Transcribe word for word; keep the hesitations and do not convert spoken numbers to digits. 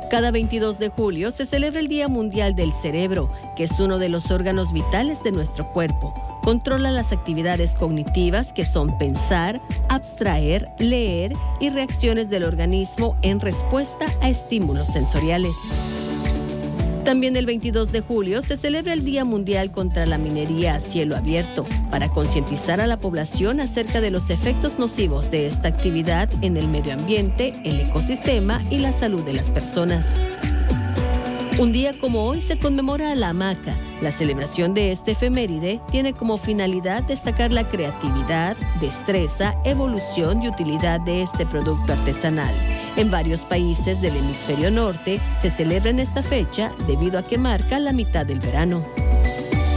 Cada veintidós de julio se celebra el Día Mundial del Cerebro, que es uno de los órganos vitales de nuestro cuerpo. Controla las actividades cognitivas que son pensar, abstraer, leer y reacciones del organismo en respuesta a estímulos sensoriales. También el veintidós de julio se celebra el Día Mundial contra la Minería a Cielo Abierto, para concientizar a la población acerca de los efectos nocivos de esta actividad en el medio ambiente, el ecosistema y la salud de las personas. Un día como hoy se conmemora a la hamaca. La celebración de este efeméride tiene como finalidad destacar la creatividad, destreza, evolución y utilidad de este producto artesanal. En varios países del hemisferio norte se celebra en esta fecha debido a que marca la mitad del verano.